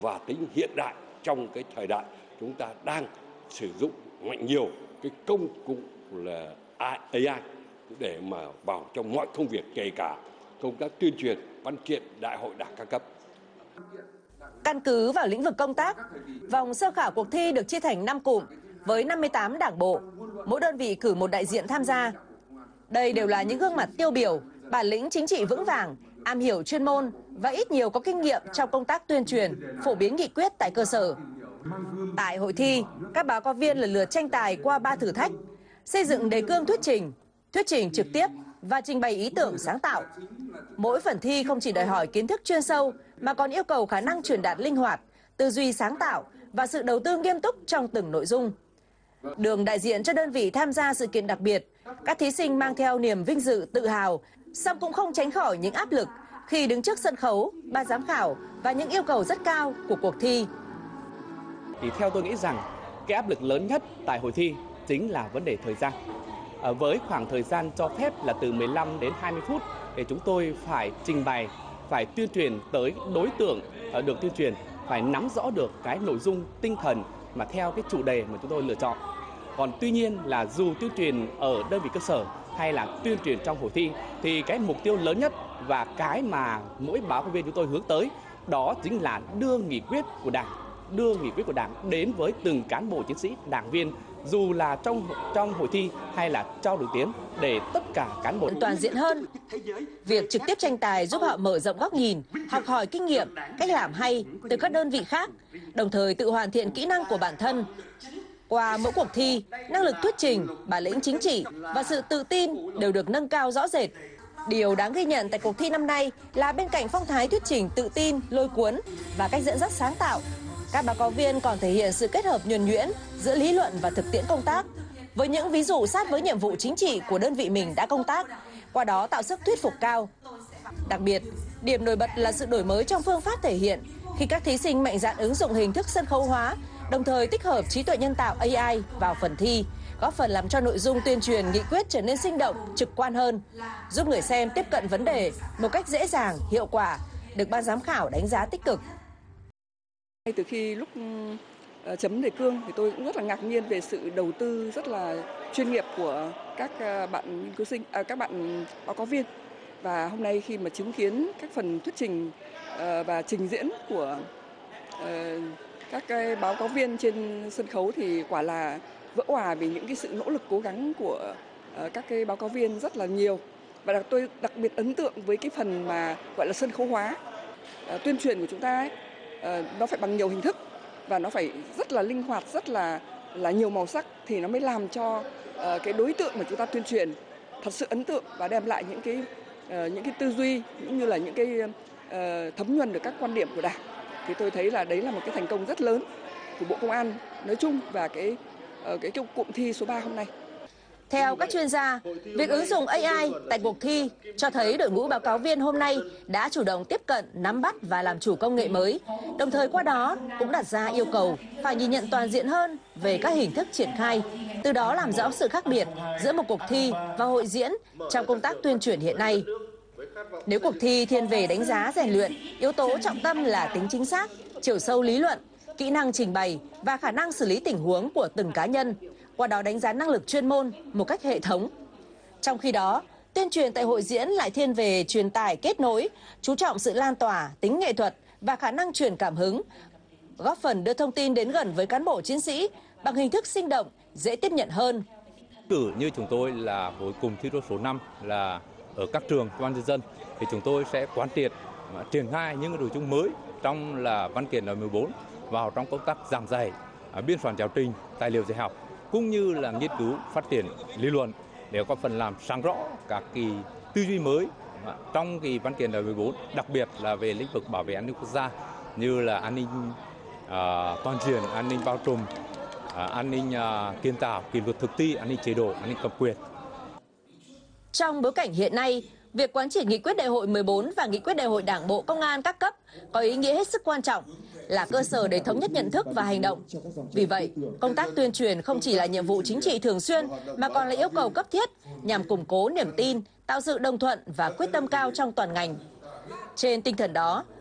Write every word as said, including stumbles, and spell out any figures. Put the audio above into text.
và tính hiện đại trong cái thời đại chúng ta đang sử dụng mạnh nhiều cái công cụ là a i để mà vào trong mọi công việc, kể cả công tác tuyên truyền văn kiện đại hội đảng các cấp. Căn cứ vào lĩnh vực công tác, vòng sơ khảo cuộc thi được chia thành năm cụm với năm mươi tám đảng bộ, mỗi đơn vị cử một đại diện tham gia. Đây đều là những gương mặt tiêu biểu, bản lĩnh chính trị vững vàng, am hiểu chuyên môn và ít nhiều có kinh nghiệm trong công tác tuyên truyền, phổ biến nghị quyết tại cơ sở. Tại hội thi, các báo cáo viên lần lượt tranh tài qua ba thử thách: xây dựng đề cương thuyết trình, thuyết trình trực tiếp và trình bày ý tưởng sáng tạo. Mỗi phần thi không chỉ đòi hỏi kiến thức chuyên sâu mà còn yêu cầu khả năng truyền đạt linh hoạt, tư duy sáng tạo và sự đầu tư nghiêm túc trong từng nội dung. Đường đại diện cho đơn vị tham gia sự kiện đặc biệt, các thí sinh mang theo niềm vinh dự, tự hào, song cũng không tránh khỏi những áp lực khi đứng trước sân khấu, ban giám khảo và những yêu cầu rất cao của cuộc thi. Thì theo tôi nghĩ rằng cái áp lực lớn nhất tại hội thi chính là vấn đề thời gian. À, với khoảng thời gian cho phép là từ mười lăm đến hai mươi phút để chúng tôi phải trình bày, phải tuyên truyền tới đối tượng uh, được tuyên truyền, phải nắm rõ được cái nội dung, tinh thần mà theo cái chủ đề mà chúng tôi lựa chọn. Còn tuy nhiên là dù tuyên truyền ở đơn vị cơ sở hay là tuyên truyền trong hội thi thì cái mục tiêu lớn nhất và cái mà mỗi báo cáo viên chúng tôi hướng tới đó chính là đưa nghị quyết của Đảng, đưa nghị quyết của Đảng đến với từng cán bộ chiến sĩ, đảng viên, dù là trong trong hội thi hay là trong đường tiến, để tất cả cán bộ toàn diện hơn. Việc trực tiếp tranh tài giúp họ mở rộng góc nhìn, học hỏi kinh nghiệm, cách làm hay từ các đơn vị khác, đồng thời tự hoàn thiện kỹ năng của bản thân. Qua mỗi cuộc thi, năng lực thuyết trình, bản lĩnh chính trị và sự tự tin đều được nâng cao rõ rệt. Điều đáng ghi nhận tại cuộc thi năm nay là bên cạnh phong thái thuyết trình tự tin, lôi cuốn và cách dẫn dắt sáng tạo, các báo cáo viên còn thể hiện sự kết hợp nhuần nhuyễn giữa lý luận và thực tiễn công tác, với những ví dụ sát với nhiệm vụ chính trị của đơn vị mình đã công tác, qua đó tạo sức thuyết phục cao. Đặc biệt, điểm nổi bật là sự đổi mới trong phương pháp thể hiện khi các thí sinh mạnh dạn ứng dụng hình thức sân khấu hóa, đồng thời tích hợp trí tuệ nhân tạo a i vào phần thi, góp phần làm cho nội dung tuyên truyền nghị quyết trở nên sinh động, trực quan hơn, giúp người xem tiếp cận vấn đề một cách dễ dàng, hiệu quả, được ban giám khảo đánh giá tích cực. Ngay từ khi lúc chấm đề cương thì tôi cũng rất là ngạc nhiên về sự đầu tư rất là chuyên nghiệp của các bạn nghiên cứu sinh, à, các bạn báo cáo viên. Và hôm nay khi mà chứng kiến các phần thuyết trình và trình diễn của các cái báo cáo viên trên sân khấu thì quả là vỡ òa vì những cái sự nỗ lực cố gắng của các cái báo cáo viên rất là nhiều. Và đặc, tôi đặc biệt ấn tượng với cái phần mà gọi là sân khấu hóa, tuyên truyền của chúng ta ấy, nó phải bằng nhiều hình thức và nó phải rất là linh hoạt, rất là là nhiều màu sắc thì nó mới làm cho uh, cái đối tượng mà chúng ta tuyên truyền thật sự ấn tượng và đem lại những cái uh, những cái tư duy cũng như là những cái uh, thấm nhuần được các quan điểm của Đảng. Thì tôi thấy là đấy là một cái thành công rất lớn của Bộ Công an nói chung và cái uh, cái, cái cụm thi số ba hôm nay. Theo các chuyên gia, việc ứng dụng a i tại cuộc thi cho thấy đội ngũ báo cáo viên hôm nay đã chủ động tiếp cận, nắm bắt và làm chủ công nghệ mới, đồng thời qua đó cũng đặt ra yêu cầu phải nhìn nhận toàn diện hơn về các hình thức triển khai, từ đó làm rõ sự khác biệt giữa một cuộc thi và hội diễn trong công tác tuyên truyền hiện nay. Nếu cuộc thi thiên về đánh giá rèn luyện, yếu tố trọng tâm là tính chính xác, chiều sâu lý luận, kỹ năng trình bày và khả năng xử lý tình huống của từng cá nhân, qua đó đánh giá năng lực chuyên môn một cách hệ thống. Trong khi đó, tuyên truyền tại hội diễn lại thiên về truyền tải kết nối, chú trọng sự lan tỏa, tính nghệ thuật và khả năng truyền cảm hứng, góp phần đưa thông tin đến gần với cán bộ chiến sĩ bằng hình thức sinh động, dễ tiếp nhận hơn. Cử như chúng tôi là hội cùng thi đua số năm là ở các trường công an nhân dân thì chúng tôi sẽ quán triệt triển khai những nội dung mới trong là văn kiện đại hội mười bốn vào trong công tác giảng dạy, biên soạn giáo trình, tài liệu dạy học, cũng như là nghiên cứu phát triển lý luận để có phần làm sáng rõ các kỳ tư duy mới trong kỳ văn kiện đại hội mười bốn, đặc biệt là về lĩnh vực bảo vệ an ninh quốc gia như là an ninh à, toàn diện, an ninh bao trùm, à, an ninh à, kiến tạo, kỷ luật thực thi, an ninh chế độ, an ninh cầm quyền. Trong bối cảnh hiện nay, việc quán triệt nghị quyết đại hội mười bốn và nghị quyết đại hội Đảng bộ Công an các cấp có ý nghĩa hết sức quan trọng, là cơ sở để thống nhất nhận thức và hành động. Vì vậy, công tác tuyên truyền không chỉ là nhiệm vụ chính trị thường xuyên mà còn là yêu cầu cấp thiết nhằm củng cố niềm tin, tạo sự đồng thuận và quyết tâm cao trong toàn ngành. Trên tinh thần đó,